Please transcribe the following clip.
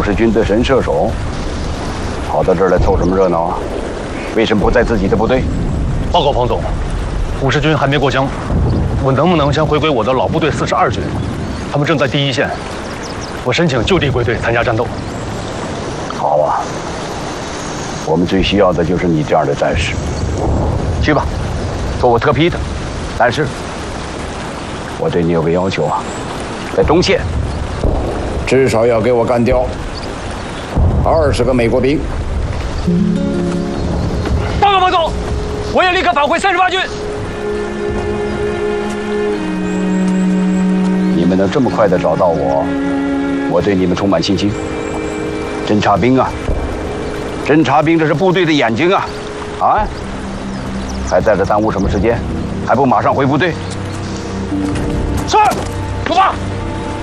是军的神射手，跑到这儿来凑什么热闹啊？为什么不在自己的部队？ 报告彭总，50军还没过江，我能不能先回归我的老部队42军？他们正在第一线，我申请就地归队参加战斗。 好啊，我们最需要的就是你这样的战士。去吧，做我特批的。但是，我对你有个要求啊，在中线，至少要给我干掉20个美国兵。 报告彭总，我也立刻返回38军。 你们能这么快的找到我，我对你们充满信心。侦察兵啊，侦察兵这是部队的眼睛啊！啊，还在这耽误什么时间？还不马上回部队？ 是，出发。